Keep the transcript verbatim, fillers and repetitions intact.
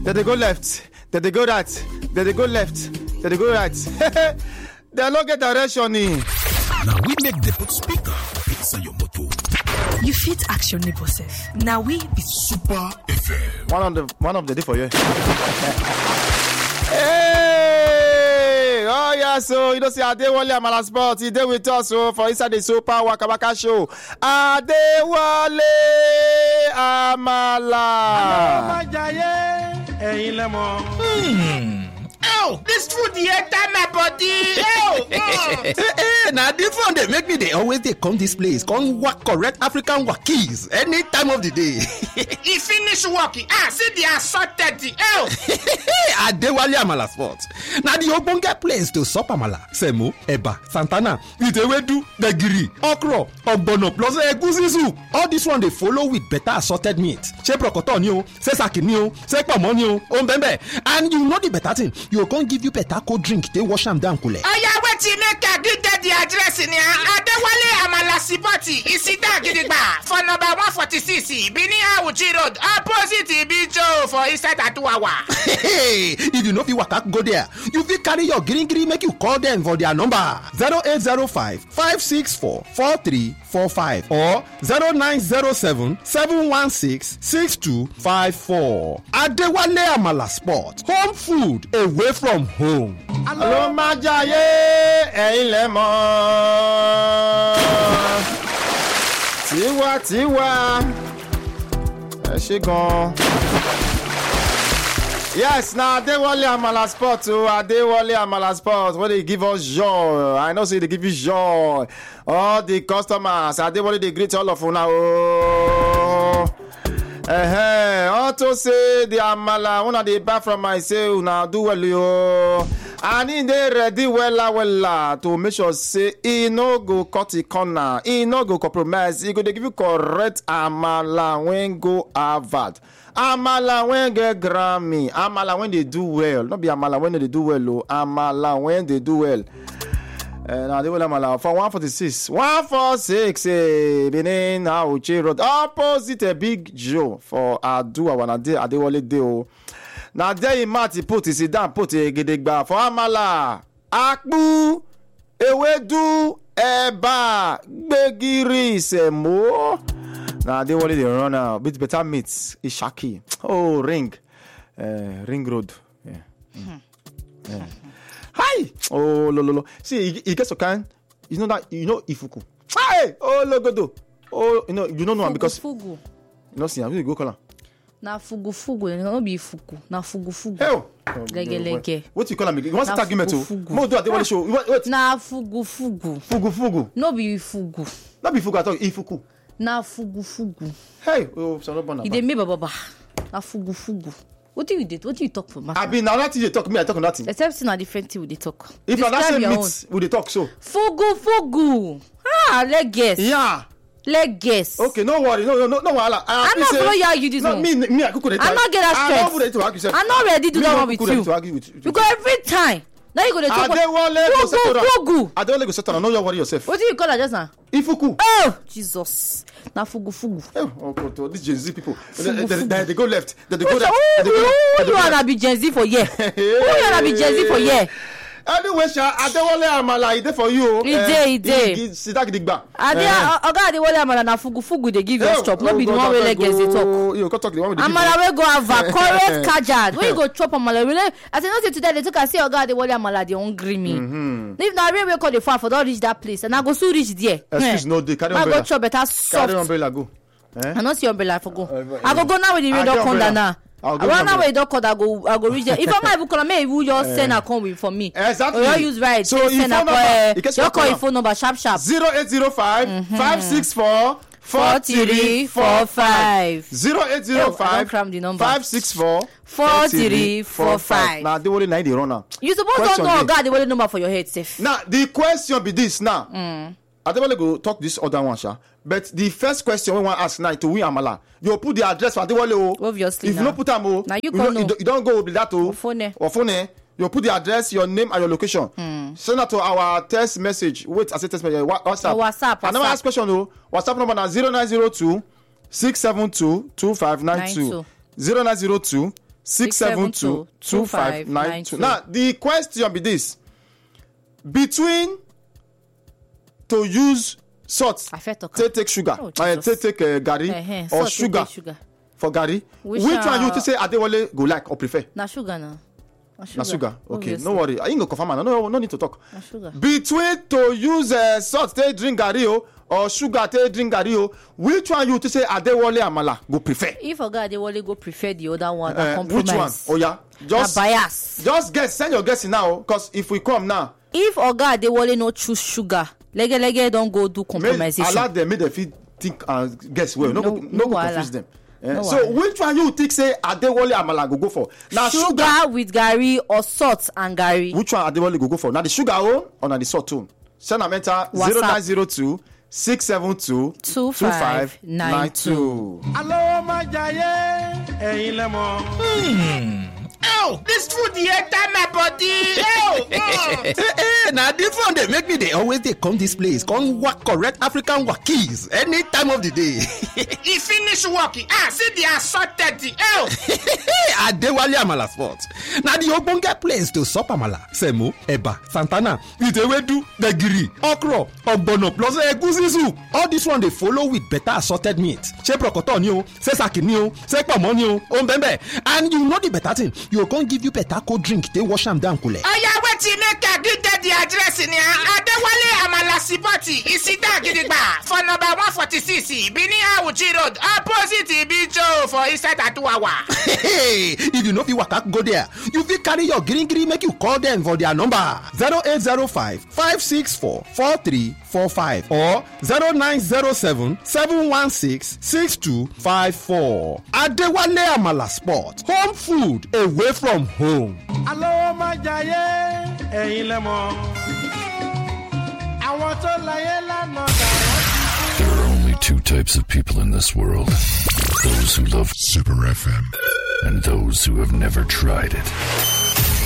Then they go left. Then they go right. Then they go left. Then they go right. They don't get direction in. Now we make the put speaker inside your motor. You fit action neighbor self. Now we be Super F M. One of the one of the day for you. Hey! Oh yeah, so you know see Adewale Amala Sport. He dey with us so for inside the Super Waka Waka show. Adewale Amala. Hmm. Oh, this food here enter my body. Oh, oh. Hey, now this one they make me they always they come this place, come work correct African wakis any time of the day. He finish working. Ah, see the assorted. Oh, Adewale Amala Sport. Now the ogbonge place to sup amala, semo, eba, santana, itewedu, negiri, okro, ogbono plus egusi soup. All this one they follow with better assorted meat. Che prokoto ni o, se saki ni o, se pomo ni o, ombembe. And you know the better thing, you can't give you better cold drink. They wash them down kule. oh yeah, wait till make a good the address in here. Adewale Amala Sport. Isida Gidigba for number one forty-six, Bini Awuchi Road, opposite Ibijo for inside Atuwawa. Hey, if you know if you waka go there, you fit carry your green green make you call them for their number zero eight zero five, five six four, four three four five or zero nine zero seven, seven one six, six two five four. Adewale Amala Sport, home food away from home. Hello, Majaye, ẹ̀yin lẹ mọ̀. Tiwa tiwa. Ẹ ṣé gan. Yes, now Adewale Amala Sport, oh, Adewale Amala Sport, what they give us joy. I know say they give you joy. All the customers, Adewale they greet all of you now. Oh. Uh-huh. Also say the Amala, one of the buy from myself, now do well, yo. And in they ready wella wella to make sure say he no go cut the corner, he no go compromise, he go they give you correct Amala when go Harvard. Amala when get Grammy, Amala when they do well, not be Amala when they do well, oh. Amala when they do well. Uh, now they will Amala for one forty-six, one forty-six, eh, Benin Awuchi Road, opposite a Big Joe for Adua when Ade Adewale Deo. Now there he mati put his down put a gidigba for Amala, Akbu, Ewedu, Eba, Begiri, Semo. Now they wanted the runner with better meats. Ishaki. Oh, ring. Uh, ring road. Yeah. Mm. Yeah. Hi. Oh, lo, lo, lo. See, he gets so kind. You know that, you know Ifuku. Hi. Oh, logodo. Oh, you know, you don't know him because. Fugu. You know, see, I'm going to go call him. Na fugu fugu, it no be fugu. Na fugu fugu. Hey. Lege lege. What you call him? You want to argument too? Mo do Adewale show. What? What? Na fugu fugu. Fugu fugu. No be fugu. Not be fugu at all. Ifuku. Na fugu fugu. Hey. Oh, so no bana. You dey me baba. Na fugu fugu. What do you did? What do you talk for? I been now that you talk me, I talk nothing. Except in a different thing we dey talk. If I not say meat, we dey talk so. Fugu fugu. Ah, let's guess. Yeah. Let's guess. Okay, no worry, no, no, no, no, wahala. I'm not follow you argue this no, one. Me, me, I could I'm not get that stress. I'm not ready to do that one with you. To argue with you. Because every time, now you go to talk about Adewale fugu. Adewale go settle. No, you worry yourself. What do you call it just now? Ifuku. Oh, Jesus. Now fugu fugu. Oh, oh, these Gen Z people. They, they, they, they go left. They, they go left. Who you wanna be Gen Z for yeah? Who you wanna be Gen Z for yeah? Anyway, Sha, Adewale Amala, he dey for you. He dey, he dey. Sit down, Gidigba. Ade, Oga Adewale Amala na fugu fugu they give you chop. No be the one wey like Gen Z talk. You go talk the one with the Amala wey go have a correct kajad. When you go chop Amala, really? I say no say today they took I say Oga Adewale Amala they hungry me. If na rain wey call the far for don reach that place, and I go soon reach there. Excuse no dey carry umbrella. I go chop better soft. Carry umbrella go. I no see umbrella for go. I go go now with the rain don come down now. I want now we don't call I go I go reach there. If I'm not even call me, you just send a come with for me. Exactly. Or you use right. So send a call. You call your phone number sharp sharp. Zero eight zero five five six four four three four five. Zero eight zero five five six four four three four five. Now they will not the runner. You supposed to know God the only number for your head safe. Now the question be this now. Mm. I don't want to go talk this other one, Sha. But the first question we want to ask now to we Amala. You put the address for Adewale. Obviously. If you don't put them, now you, you, don't, you, you don't go with that or phone. Or phone. You put the address, your name, and your location. Mm. Send that to our text message. Wait, I say text message. WhatsApp. Oh, WhatsApp. And now ask question though. WhatsApp number now zero nine zero two six seven two two five nine two. Zero nine zero two six seven two two five nine two. Now the question be this: between to use salt take take sugar oh, and take take uh, garri uh-huh. or sugar, sugar for garri, which, which one you to say Adewale go like or prefer? Na sugar na. Na sugar. Na sugar. Okay, obviously. No worry. I ain't go confirm. No, no, no need to talk. Na sugar. Between to use uh, salt take drink garri or sugar take drink garri, which one you to say Adewale Amala go prefer? If Oga Adewale go prefer the other one, uh, compromise. Which one? Oh yeah. Just na bias. Just guess. Send your guess now, because if we come now. If Oga Adewale no choose sugar, lege lege don't go do compromisation. Allow them, make them fit think and guess well. No, no, no, no go confuse them. Uh, no so which one you think say Adewale Amala go go for? Now sugar, sugar with garri or salt and garri. Which one Adewale go go for? Now the sugar own or now the salt own? Send a mentor zero nine zero two six seven two two five nine two. Hello, my giant. Hey, lemon. Hmm. Oh, this food here enter my body. Oh, oh. Hey, hey, now this one they make me they always they come this place, come work correct African wakis any time of the day. He finish working. Ah, see the assorted the oh. Adewale Amala Sports. Now the ogbonge place to sup amala, semo, eba, santana, with ewedu, gbegiri, okro, ogbono plus egusi soup. All this one they follow with better assorted meat. She prokoto ni o, se saki ni o, se pomo ni o, ombembe. And you know the better thing. You can't give you better cold drink. They wash them down, kule. Oh yeah, wait till make a good the address in here. Adewale Amala Sipoti. Isida Gidigba for number one forty six. Bini Awuchi Road, opposite Ibicho for inside Atuawa. Hey, if you know if you waka go there, you fit carry your green green make you call them for their number zero eight zero five five six four four three four five or zero nine zero seven seven one six six two five four. Adewale Amala Sport, home food away from home. Hello, my giant. Hey, lemon. I want to lie. There are only two types of people in this world: those who love Super F M and those who have never tried it.